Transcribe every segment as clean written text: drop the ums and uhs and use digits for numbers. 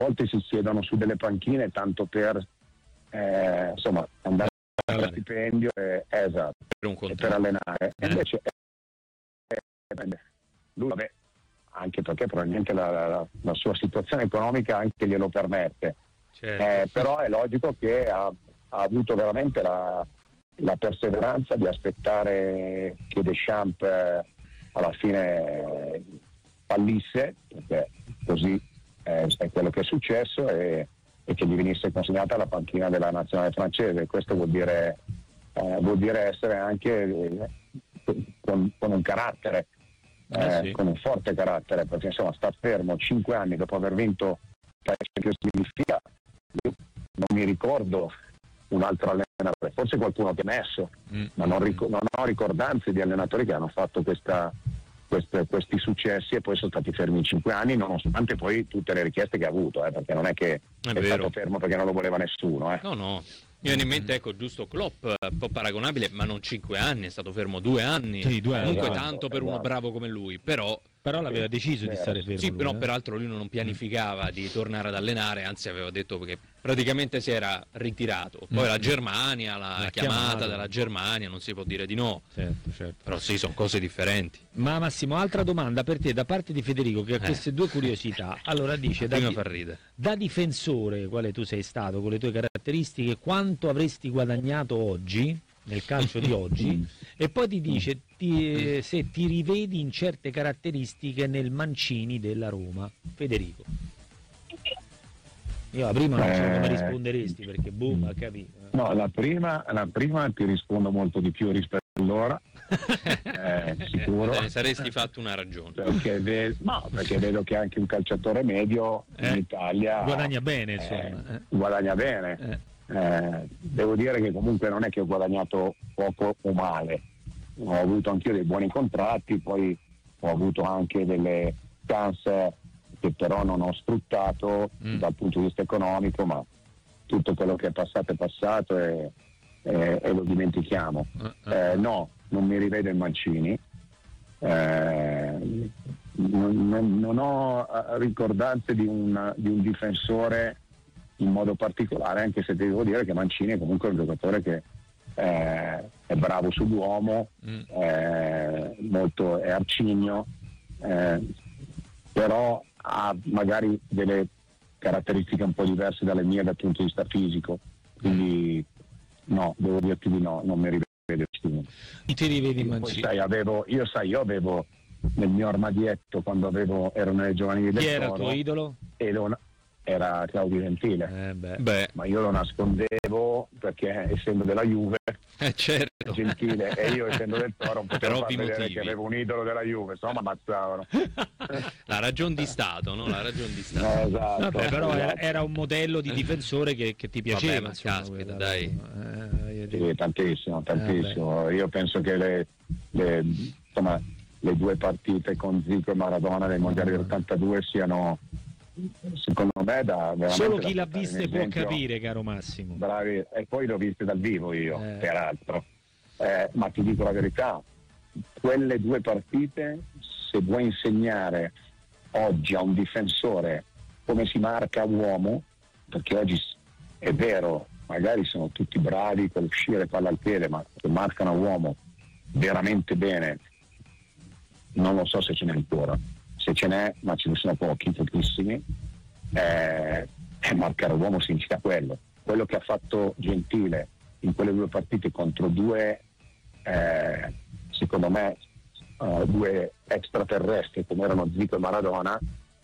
volte si siedono su delle panchine tanto per insomma andare a stipendio esatto, e per allenare. E invece lui, vabbè, anche perché probabilmente la sua situazione economica anche glielo permette, certo. Però è logico che ha avuto veramente la perseveranza di aspettare che Deschamps alla fine fallisse, perché così è quello che è successo, e che gli venisse consegnata la panchina della nazionale francese. Questo vuol dire essere anche con un carattere, sì, con un forte carattere, perché insomma sta fermo 5 anni dopo aver vinto la Champions League di fila. Io non mi ricordo un altro allenatore, forse qualcuno che ha messo, ma non ho ricordanze di allenatori che hanno fatto questi successi e poi sono stati fermi 5 anni, nonostante poi tutte le richieste che ha avuto, perché non è che è stato fermo perché non lo voleva nessuno. No. Mi viene in mente, ecco, giusto Klopp, un po' paragonabile, ma non 5 anni, è stato fermo 2 anni. Sì, 2 anni. Comunque esatto, tanto per uno bravo come lui, però l'aveva deciso di stare fermo. Sì, lui, però peraltro lui non pianificava di tornare ad allenare, anzi aveva detto che praticamente si era ritirato. Poi la Germania, la chiamata della Germania, non si può dire di no. Certo. Però sì, sono cose differenti. Ma Massimo, altra domanda per te da parte di Federico, che ha queste due curiosità. Allora dice, da difensore, quale tu sei stato, con le tue caratteristiche, quanto avresti guadagnato oggi, nel calcio di oggi? E poi ti dice se ti rivedi in certe caratteristiche nel Mancini della Roma. Federico. Io la prima non so come risponderesti, perché ha capito. No, la prima ti rispondo molto di più rispetto all'ora. Sicuro. Ne saresti fatto una ragione. Perché vedo che anche un calciatore medio in Italia guadagna bene, insomma. Guadagna bene. Devo dire che comunque non è che ho guadagnato poco o male. Ho avuto anch'io dei buoni contratti, poi ho avuto anche delle chance che però non ho sfruttato dal punto di vista economico, ma tutto quello che è passato e lo dimentichiamo. No, non mi rivedo in Mancini, non ho ricordanze di un difensore in modo particolare, anche se devo dire che Mancini è comunque un giocatore che è bravo sull'uomo, molto è arcigno, però ha magari delle caratteristiche un po' diverse dalle mie dal punto di vista fisico, quindi no, devo dirti di no, non mi rivedo nessuno. Ti rivedi Mancini? Io avevo nel mio armadietto, quando ero nelle giovanili del Toro. Chi era il tuo idolo? Era Claudio Gentile. Ma io lo nascondevo perché essendo della Juve, certo. Gentile, e io essendo del Toro non potevo far vedere che avevo un idolo della Juve, insomma ammazzavano. La ragione di Stato, no? La ragione di Stato. Esatto. Vabbè, però era un modello di difensore che ti piaceva. Vabbè, ma caspita, dai. Sì, tantissimo. Io penso che le 2 partite con Zico e Maradona dei mondiali dell'82 siano, secondo me, solo chi l'ha viste può capire, caro Massimo. Bravi, e poi l'ho viste dal vivo io, peraltro. Ma ti dico la verità, quelle 2 partite, se vuoi insegnare oggi a un difensore come si marca uomo, perché oggi è vero, magari sono tutti bravi per uscire palla al piede, ma se marcano uomo veramente bene, non lo so se ce n'è ancora. Se ce n'è, ma ce ne sono pochissimi, marcare uomo significa quello che ha fatto Gentile in quelle 2 partite contro 2 secondo me 2 extraterrestri come erano Zico e Maradona.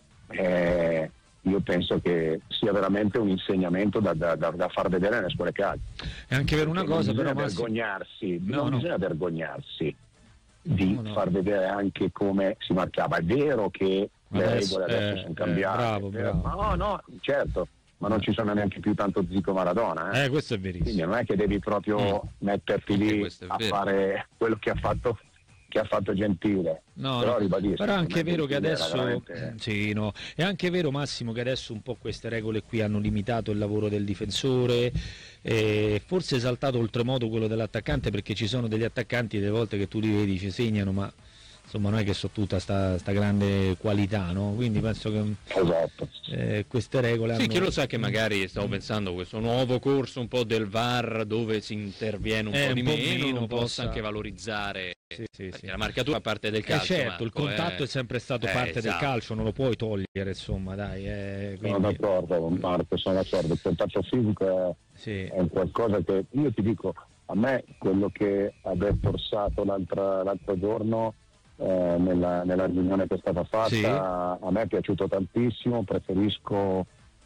Io penso che sia veramente un insegnamento da far vedere nelle scuole calcio. È anche per una cosa, però non bisogna vergognarsi di far vedere anche come si marcava. È vero che le regole adesso sono cambiate, bravo. No, certo, ma non ci sono neanche più tanto Zico Maradona. Questo è verissimo. Quindi non è che devi proprio metterti lì a fare quello che ha fatto Gentile. Però ribadisco, però è anche vero che adesso veramente... è anche vero, Massimo, che adesso un po' queste regole qui hanno limitato il lavoro del difensore, forse esaltato oltremodo quello dell'attaccante, perché ci sono degli attaccanti delle volte che tu li vedi, ci segnano, ma insomma non è che so tutta sta grande qualità, no? Quindi penso che esatto. Queste regole sì, chi lo sa che magari stavo pensando questo nuovo corso un po' del VAR dove si interviene un po' di meno possa anche valorizzare la marcatura a parte del calcio. Certo, Marco, il contatto è sempre stato parte del calcio, non lo puoi togliere, insomma, dai. Quindi... Sono d'accordo Marco, il contatto fisico è qualcosa che, io ti dico, a me quello che aver forzato l'altro giorno nella riunione che è stata fatta, a me è piaciuto tantissimo, preferisco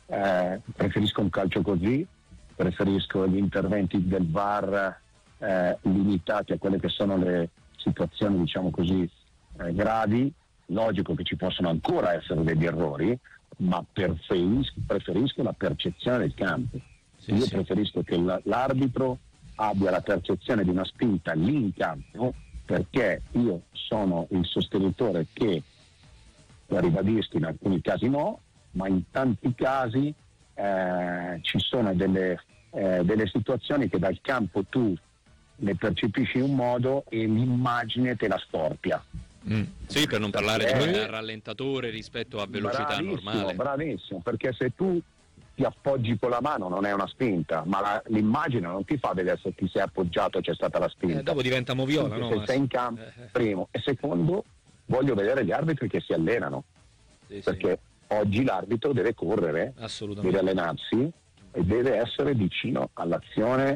un calcio così, preferisco gli interventi del VAR limitati a quelle che sono le situazioni, diciamo così, gravi. Logico che ci possono ancora essere degli errori, ma preferisco la percezione del campo. Io preferisco che l'arbitro abbia la percezione di una spinta lì in campo, perché io sono il sostenitore che, ribadisco, in alcuni casi no, ma in tanti casi ci sono delle situazioni che dal campo tu le percepisci in un modo e l'immagine te la storpia. Sì, per non parlare di rallentatore rispetto a velocità normale. Bravissimo, perché se tu ti appoggi con la mano non è una spinta, ma l'immagine non ti fa vedere se ti sei appoggiato c'è stata la spinta. Dopo diventa moviola, no? Se sei in campo, primo. E secondo, voglio vedere gli arbitri che si allenano, perché oggi l'arbitro deve correre, deve allenarsi e deve essere vicino all'azione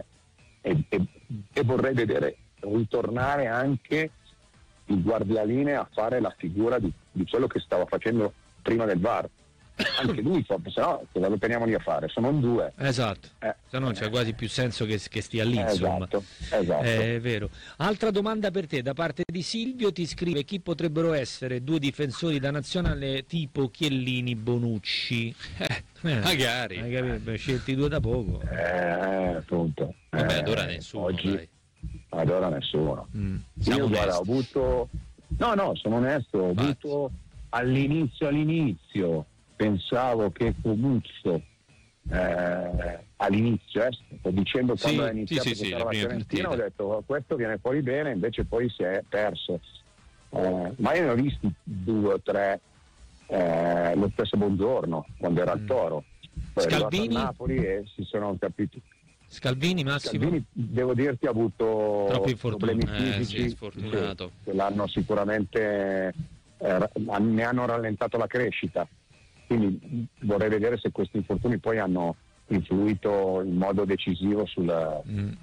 e vorrei vedere ritornare anche il guardialinee a fare la figura di quello che stava facendo prima del VAR. Anche lui, se no cosa lo teniamo lì a fare? Sono in due. Esatto, se no c'è quasi più senso che stia lì, insomma. Esatto. È vero. Altra domanda per te da parte di Silvio, ti scrive: chi potrebbero essere due difensori da nazionale tipo Chiellini-Bonucci? Magari. Hai capito? Scelti due da poco. Appunto. Vabbè, ad ora nessuno. Oggi, ad ora nessuno. Io guarda, ho avuto... No, sono onesto, ho avuto all'inizio pensavo che Comuzzo all'inizio, sto dicendo quando è iniziato questa roba fiorentina, ho detto questo viene fuori bene, invece poi si è perso. Ma io ne ho visti 2 o 3, lo stesso Buongiorno quando era al Toro, poi Scalvini? a Napoli e si sono capiti. Massimo? Scalvini, devo dirti, ha avuto problemi fisici, sfortunato. che l'hanno sicuramente ne hanno rallentato la crescita, quindi vorrei vedere se questi infortuni poi hanno influito in modo decisivo sul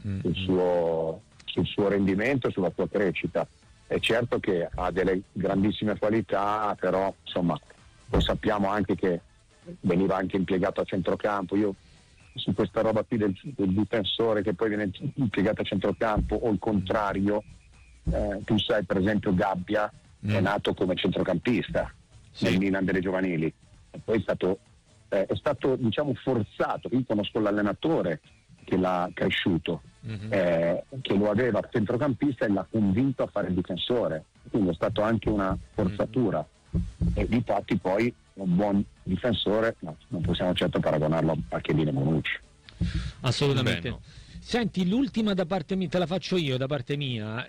suo rendimento, sulla sua crescita. È certo che ha delle grandissime qualità, però insomma poi sappiamo anche che veniva anche impiegato a centrocampo. Io su questa roba qui del difensore che poi viene impiegato a centrocampo o il contrario, tu sai per esempio Gabbia è nato come centrocampista nel Milan delle giovanili e poi è stato diciamo forzato. Io conosco l'allenatore che l'ha cresciuto, che lo aveva centrocampista e l'ha convinto a fare il difensore, quindi è stato anche una forzatura e difatti poi un buon difensore non possiamo certo paragonarlo a Chiellini e Bonucci. Assolutamente. Beh, no. Senti, l'ultima da parte mia, te la faccio io da parte mia.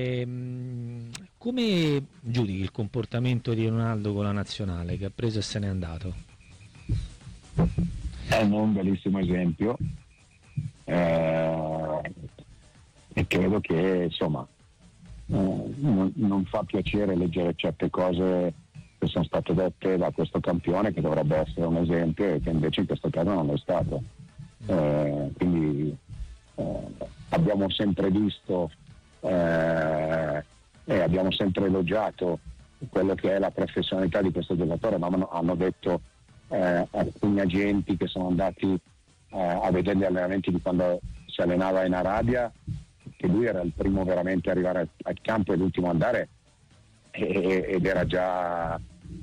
Come giudichi il comportamento di Ronaldo con la nazionale, che ha preso e se n'è andato? È un bellissimo esempio e credo che insomma non fa piacere leggere certe cose che sono state dette da questo campione, che dovrebbe essere un esempio e che invece in questo caso non è stato. Quindi abbiamo sempre visto e abbiamo sempre elogiato quello che è la professionalità di questo giocatore, ma hanno detto alcuni agenti che sono andati a vedere gli allenamenti di quando si allenava in Arabia, che lui era il primo veramente a arrivare al campo e l'ultimo a andare ed era già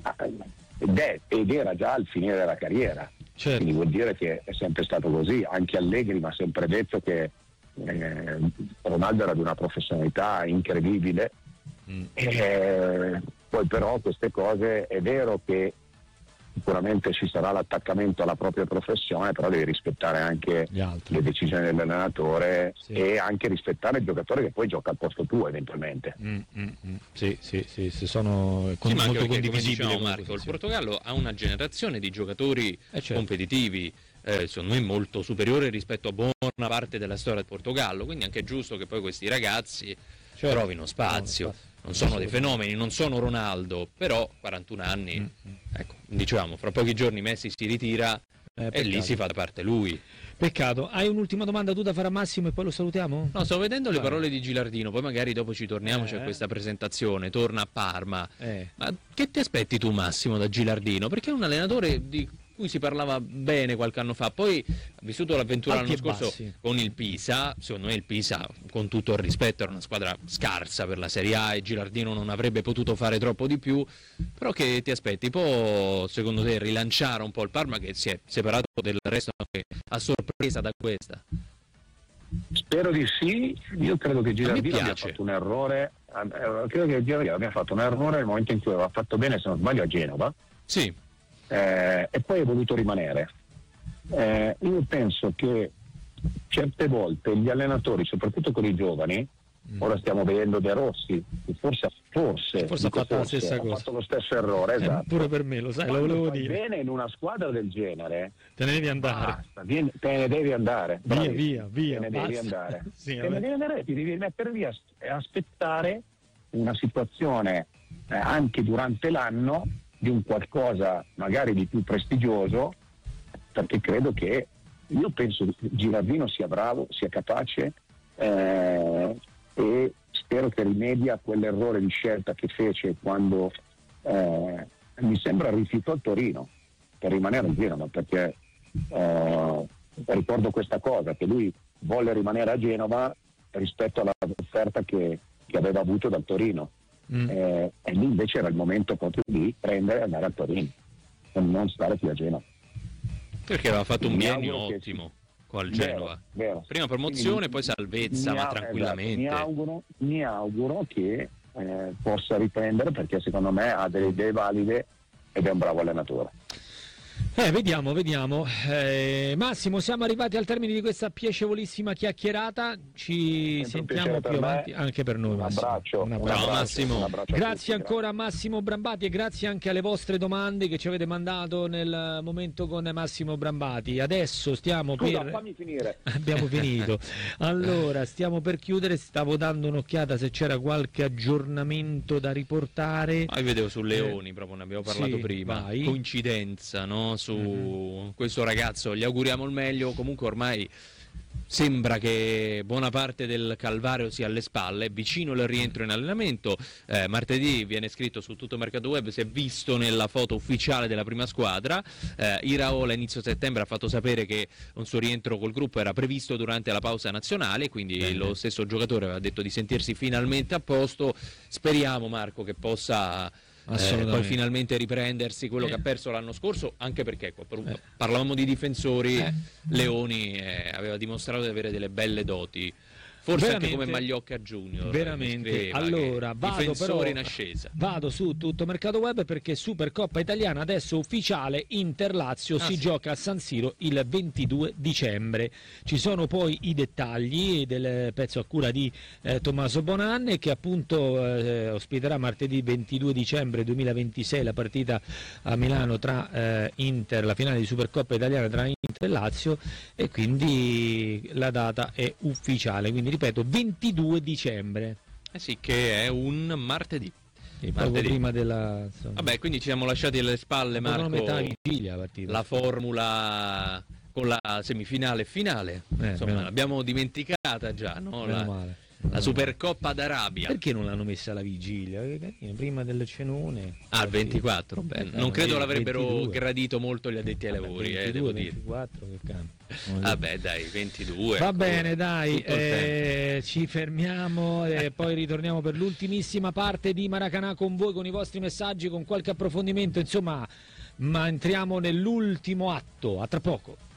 al finire della carriera. Certo. Quindi vuol dire che è sempre stato così. Anche Allegri mi ha sempre detto che Ronaldo era di una professionalità incredibile. Poi però queste cose è vero che sicuramente ci sarà l'attaccamento alla propria professione, però devi rispettare anche le decisioni dell'allenatore, sì, e anche rispettare il giocatore che poi gioca al posto tuo eventualmente. Sì, sono molto condivisibili. Marco, il Portogallo ha una generazione di giocatori competitivi, secondo me molto superiore rispetto a buona parte della storia del Portogallo, quindi è anche giusto che poi questi ragazzi trovino spazio. Non sono dei fenomeni, non sono Ronaldo, però 41 anni, ecco, dicevamo, fra pochi giorni Messi si ritira e lì si fa da parte lui. Peccato. Hai un'ultima domanda tu da fare a Massimo e poi lo salutiamo? No, stavo vedendo le parole di Gilardino, poi magari dopo ci torniamo, c'è questa presentazione, torna a Parma. Ma che ti aspetti tu, Massimo, da Gilardino? Perché è un allenatore di cui si parlava bene qualche anno fa, poi ha vissuto l'avventura l'anno scorso con il Pisa. Secondo me il Pisa, con tutto il rispetto, era una squadra scarsa per la Serie A e Gilardino non avrebbe potuto fare troppo di più, però che ti aspetti? Può secondo te rilanciare un po' il Parma, che si è separato del resto anche a sorpresa da questa? Spero di sì. Io credo che Gilardino abbia fatto un errore, nel momento in cui aveva fatto bene, se non sbaglio, a Genova. Sì. E poi è voluto rimanere. Io penso che certe volte gli allenatori, soprattutto con i giovani, ora stiamo vedendo De Rossi, che forse ha fatto la stessa cosa, ha fatto lo stesso errore, esatto. Pure per me, lo sai, lo volevo dire. Bene, in una squadra del genere te ne devi andare, te ne devi andare, via, te ne devi andare, ti devi mettere via e aspettare una situazione anche durante l'anno di un qualcosa magari di più prestigioso, perché io penso che Gilardino sia bravo, sia capace, e spero che rimedi a quell'errore di scelta che fece quando mi sembra rifiutò il Torino per rimanere a Genova, perché ricordo questa cosa, che lui volle rimanere a Genova rispetto all'offerta che aveva avuto dal Torino. E lì invece era il momento proprio di prendere e andare a Torino e non stare qui a Genova, perché aveva fatto un biennio ottimo con il Genova, vero. Prima promozione, poi salvezza, ma tranquillamente. Mi auguro che possa riprendere, perché secondo me ha delle idee valide ed è un bravo allenatore. Vediamo. Massimo, siamo arrivati al termine di questa piacevolissima chiacchierata. Ci sentiamo più avanti, anche per noi, Massimo. Un abbraccio. Massimo. Grazie ancora a Massimo Brambati e grazie anche alle vostre domande che ci avete mandato nel momento con Massimo Brambati. Adesso fammi finire. Abbiamo finito. Allora, stiamo per chiudere. Stavo dando un'occhiata se c'era qualche aggiornamento da riportare. Vedevo su Leoni, proprio ne abbiamo parlato prima. Vai. Coincidenza, no? Su questo ragazzo gli auguriamo il meglio. Comunque ormai sembra che buona parte del calvario sia alle spalle, vicino il rientro in allenamento. Martedì viene scritto su tutto Mercato Web, si è visto nella foto ufficiale della prima squadra. Iraola inizio settembre ha fatto sapere che un suo rientro col gruppo era previsto durante la pausa nazionale, quindi lo stesso giocatore aveva detto di sentirsi finalmente a posto. Speriamo, Marco, che possa poi finalmente riprendersi quello che ha perso l'anno scorso, anche perché parlavamo di difensori, Leoni aveva dimostrato di avere delle belle doti, forse veramente, anche come Magliocca Junior. Veramente. Allora vado su tutto Mercato Web, perché Supercoppa Italiana adesso ufficiale, Inter-Lazio si gioca a San Siro il 22 dicembre. Ci sono poi i dettagli del pezzo a cura di Tommaso Bonan, che appunto ospiterà martedì 22 dicembre 2026 la partita a Milano tra Inter, la finale di Supercoppa Italiana tra Inter e Lazio, e quindi la data è ufficiale, quindi ripeto 22 dicembre. Sì, che è un martedì. Proprio prima della... Vabbè, quindi ci siamo lasciati alle spalle, Marco, metà vigilia, la formula con la semifinale e finale. Insomma, l'abbiamo dimenticata già, no? La Supercoppa d'Arabia. Perché non l'hanno messa alla vigilia? Prima del cenone. Il 24. Non credo l'avrebbero 22. Gradito molto gli addetti ai lavori, 22, devo 24, che cambia. Vabbè, dai, 22. Va bene, dai, ci fermiamo e poi ritorniamo per l'ultimissima parte di Maracanà con voi, con i vostri messaggi, con qualche approfondimento, insomma, ma entriamo nell'ultimo atto. A tra poco.